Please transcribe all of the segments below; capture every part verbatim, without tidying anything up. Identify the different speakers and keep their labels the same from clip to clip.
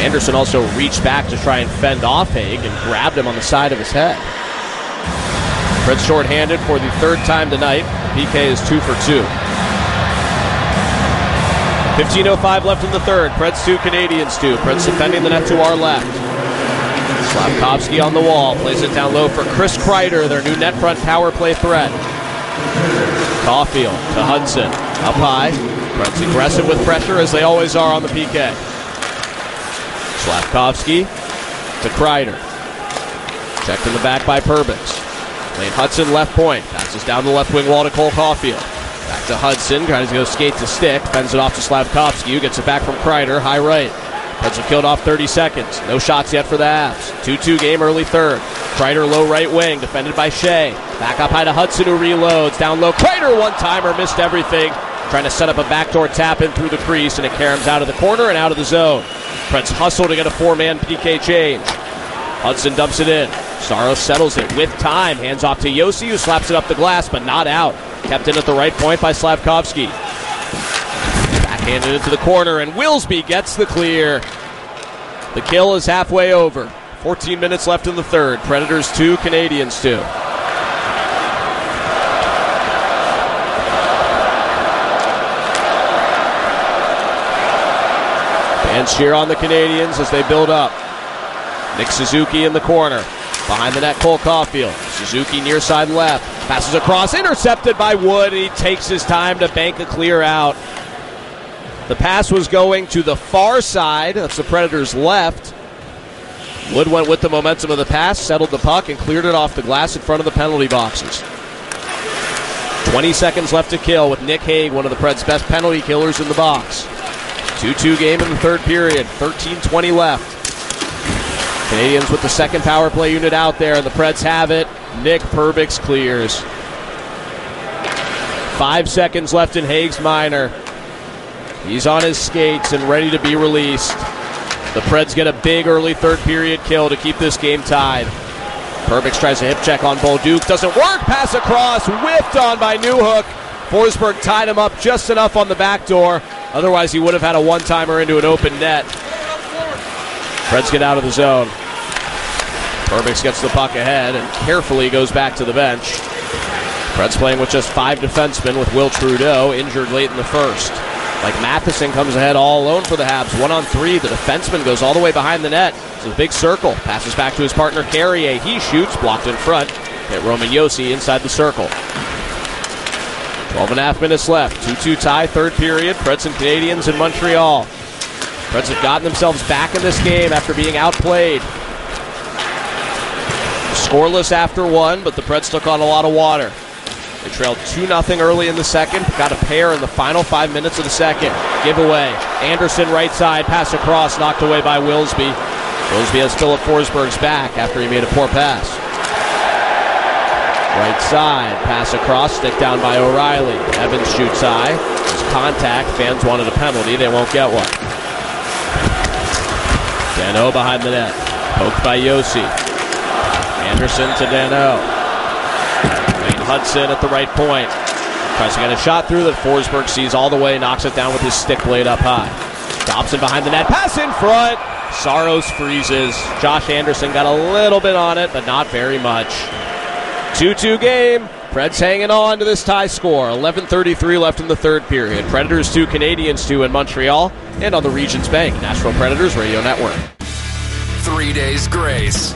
Speaker 1: Anderson also reached back to try and fend off Haig and grabbed him on the side of his head. Preds shorthanded for the third time tonight. P K is two for two. fifteen oh five left in the third. Preds two, Canadiens two. Preds defending the net to our left. Slafkovsky on the wall. Plays it down low for Chris Kreider, their new net front power play threat. Caulfield to Hudson. Up high. Preds aggressive with pressure as they always are on the P K. Slafkovsky to Kreider. Checked in the back by Perbix. Lane Hudson left point. Passes down the left wing wall to Cole Caulfield. Back to Hudson. Tries to go skate to stick. Fends it off to Slafkovsky, who gets it back from Kreider. High right. Preds have killed off thirty seconds. No shots yet for the Avs. two two game early third. Kreider low right wing. Defended by Shea. Back up high to Hudson, who reloads. Down low. Kreider one-timer. Missed everything. Trying to set up a backdoor tap in through the crease, and it caroms out of the corner and out of the zone. Preds hustle to get a four-man P K change. Hudson dumps it in. Saros settles it with time. Hands off to Yossi, who slaps it up the glass, but not out. Kept in at the right point by Slafkovsky. Backhanded into the corner, and Wilsby gets the clear. The kill is halfway over. fourteen minutes left in the third. Predators two, Canadiens two. Fans cheer on the Canadiens as they build up. Nick Suzuki in the corner. Behind the net, Cole Caulfield. Suzuki near side left. Passes across, intercepted by Wood, and he takes his time to bank a clear out. The pass was going to the far side. That's the Predators' left. Wood went with the momentum of the pass, settled the puck, and cleared it off the glass in front of the penalty boxes. twenty seconds left to kill with Nick Hague, one of the Preds' best penalty killers in the box. two two game in the third period. thirteen twenty left. Canadiens with the second power play unit out there, and the Preds have it. Nick Perbix clears. Five seconds left in Hague's minor. He's on his skates and ready to be released. The Preds get a big early third period kill to keep this game tied. Perbix tries a hip check on Bolduc. Doesn't work. Pass across. Whiffed on by Newhook. Forsberg tied him up just enough on the back door. Otherwise, he would have had a one-timer into an open net. Preds get out of the zone. Perbix gets the puck ahead and carefully goes back to the bench. Preds playing with just five defensemen with Will Trudeau injured late in the first. Like Matheson comes ahead all alone for the Habs. One on three. The defenseman goes all the way behind the net. It's a big circle. Passes back to his partner Carrier. He shoots. Blocked in front. Hit Roman Josi inside the circle. twelve and a half minutes left. two two tie, third period. Preds and Canadiens in Montreal. Preds have gotten themselves back in this game after being outplayed. Scoreless after one, but the Preds took on a lot of water. They trailed two nothing early in the second. Got a pair in the final five minutes of the second. Giveaway. Anderson right side. Pass across. Knocked away by Wilsby. Wilsby has Philip Forsberg's back after he made a poor pass. Right side. Pass across. Stick down by O'Reilly. Evans shoots high. There's contact. Fans wanted a penalty. They won't get one. Dano behind the net. Poked by Josi. Anderson to Dano. Lane Hudson at the right point. Tries to get a shot through that Forsberg sees all the way. Knocks it down with his stick blade up high. Dobson behind the net. Pass in front. Saros freezes. Josh Anderson got a little bit on it, but not very much. two two game. Preds hanging on to this tie score. eleven thirty-three left in the third period. Predators two, Canadiens two in Montreal and on the Regions Bank Nashville Predators Radio Network.
Speaker 2: Three days grace.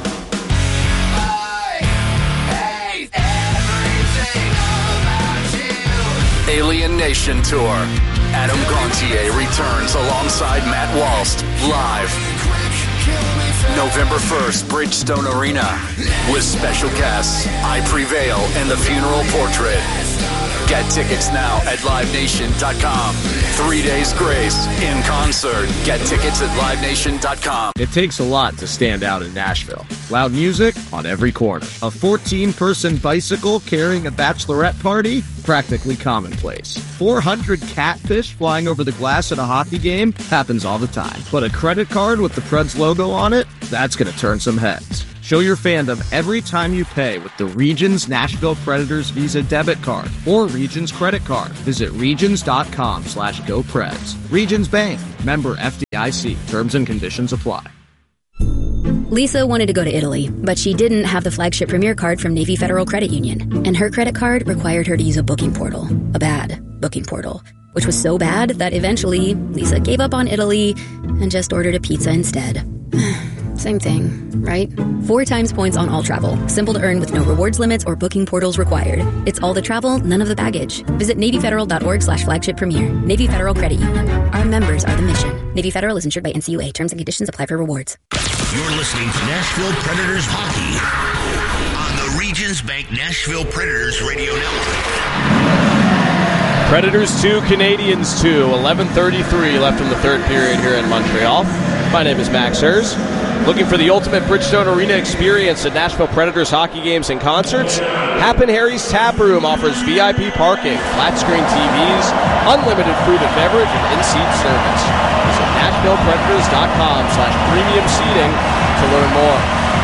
Speaker 2: Alien Nation Tour. Adam Gontier returns alongside Matt Walst live November first, Bridgestone Arena, with special guests I Prevail and The Funeral Portrait. Get tickets now at live nation dot com. Three Days Grace in concert. Get tickets at live nation dot com.
Speaker 3: It takes a lot to stand out in Nashville. Loud music on every corner. A fourteen-person bicycle carrying a bachelorette party? Practically commonplace. four hundred catfish flying over the glass at a hockey game? Happens all the time. But a credit card with the Preds logo on it? That's going to turn some heads. Show your fandom every time you pay with the Regions Nashville Predators Visa debit card or Regions credit card. Visit regions.com slash GoPreds. Regions Bank. Member F D I C. Terms and conditions apply.
Speaker 4: Lisa wanted to go to Italy, but she didn't have the flagship Premier card from Navy Federal Credit Union. And her credit card required her to use a booking portal. A bad booking portal. Which was so bad that eventually Lisa gave up on Italy and just ordered a pizza instead. Same thing, right? Four times points on all travel. Simple to earn with no rewards limits or booking portals required. It's all the travel, none of the baggage. Visit NavyFederal.org slash flagship premier. Navy Federal Credit Union. Our members are the mission. Navy Federal is insured by N C U A. Terms and conditions apply for rewards.
Speaker 5: You're listening to Nashville Predators Hockey on the Regions Bank Nashville Predators Radio Network.
Speaker 1: Predators two, Canadiens two. eleven thirty-three left in the third period here in Montreal. My name is Max Hers. Looking for the ultimate Bridgestone Arena experience at Nashville Predators hockey games and concerts? Happen Harry's Tap Room offers V I P parking, flat-screen T Vs, unlimited food and beverage, and in-seat service. Visit NashvillePredators.com slash premium seating to learn more.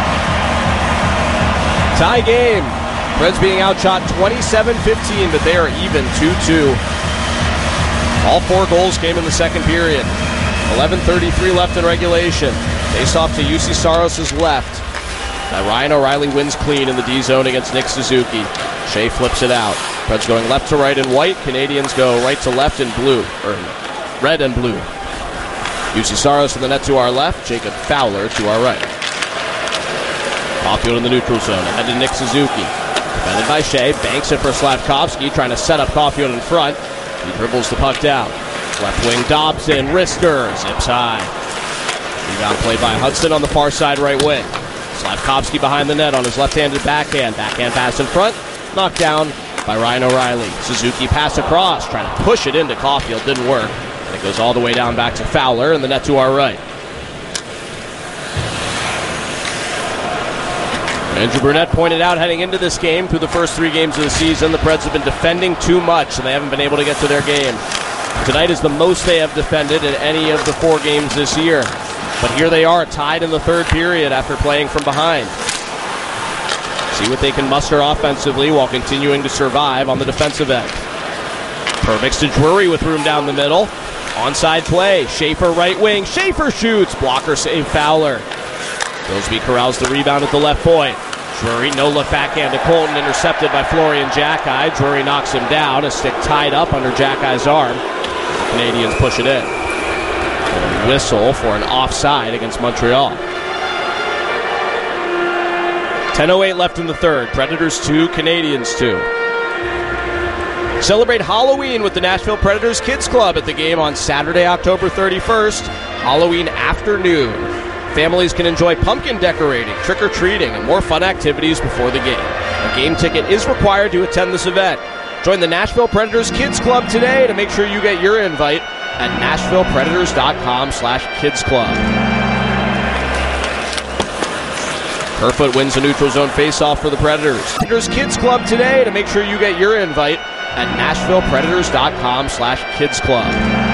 Speaker 1: Tie game. Preds being outshot twenty-seven fifteen, but they are even two two. All four goals came in the second period. eleven thirty-three left in regulation. Faced off to U C Saros' left. Now Ryan O'Reilly wins clean in the D zone against Nick Suzuki. Shea flips it out. Preds going left to right in white. Canadians go right to left in blue, or red and blue. U C Saros in the net to our left. Jacob Fowler to our right. Caulfield in the neutral zone. Ahead to Nick Suzuki. Defended by Shea. Banks it for Slavkovsky, trying to set up Caulfield in front. He dribbles the puck down. Left wing Dobson. Wrister. Zips high. Rebound played by Hudson on the far side right wing. Slavkovsky behind the net on his left-handed backhand. Backhand pass in front. Knocked down by Ryan O'Reilly. Suzuki pass across. Trying to push it into Caulfield. Didn't work. And it goes all the way down back to Fowler in the net to our right. Andrew Brunette pointed out heading into this game, through the first three games of the season, the Preds have been defending too much, and they haven't been able to get to their game. Tonight is the most they have defended in any of the four games this year. But here they are, tied in the third period after playing from behind. See what they can muster offensively while continuing to survive on the defensive end. Perbix to Drury with room down the middle. Onside play. Schaefer right wing. Schaefer shoots. Blocker save Fowler. Billsby corrals the rebound at the left point. Drury, no look backhand to Colton, intercepted by Florian Jacki. Drury knocks him down, a stick tied up under Jacki's arm. The Canadians push it in. And whistle for an offside against Montreal. ten oh eight left in the third. Predators two, Canadians two. Celebrate Halloween with the Nashville Predators Kids Club at the game on Saturday, October thirty-first, Halloween afternoon. Families can enjoy pumpkin decorating, trick-or-treating, and more fun activities before the game. A game ticket is required to attend this event. Join the Nashville Predators Kids Club today to make sure you get your invite at NashvillePredators.com slash Kids Club. Kerfoot wins a neutral zone faceoff for the Predators. Predators Kids Club today to make sure you get your invite at NashvillePredators.com slash Kids Club.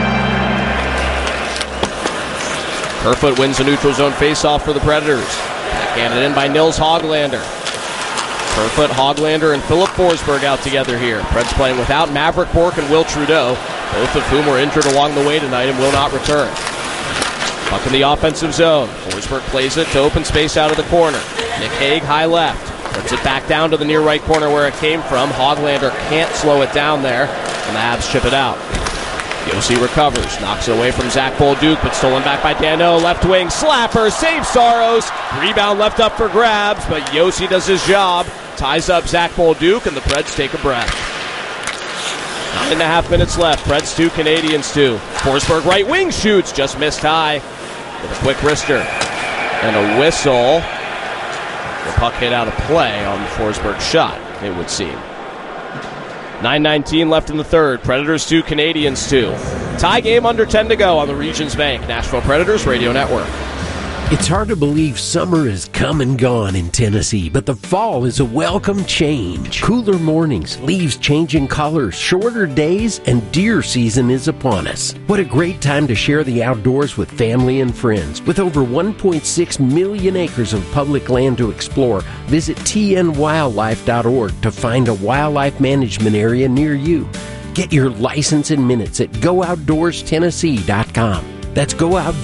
Speaker 1: Kerfoot wins a neutral zone faceoff for the Predators. Backhanded in by Nils Hoglander. Kerfoot, Hoglander, and Philip Forsberg out together here. Preds playing without Maverick Bourque and Will Trudeau, both of whom were injured along the way tonight and will not return. Puck in the offensive zone. Forsberg plays it to open space out of the corner. Nick Hague, high left. Puts it back down to the near right corner where it came from. Hoglander can't slow it down there, and the Habs chip it out. Yossi recovers, knocks it away from Zach Bolduc, but stolen back by Danault. Left wing, slapper, saves Saros. Rebound left up for grabs, but Yossi does his job. Ties up Zach Bolduc, and the Preds take a breath. Nine and a half minutes left. Preds two, Canadians two. Forsberg right wing shoots, just missed high. With a quick wrister and a whistle. The puck hit out of play on the Forsberg shot, it would seem. nine nineteen left in the third. Predators two, Canadians two. Tie game under ten to go on the Regions Bank Nashville Predators Radio Network.
Speaker 6: It's hard to believe summer is come and gone in Tennessee, but the fall is a welcome change. Cooler mornings, leaves changing colors, shorter days, and deer season is upon us. What a great time to share the outdoors with family and friends. With over one point six million acres of public land to explore, visit T N wildlife dot org to find a wildlife management area near you. Get your license in minutes at go outdoors tennessee dot com. That's go outdoors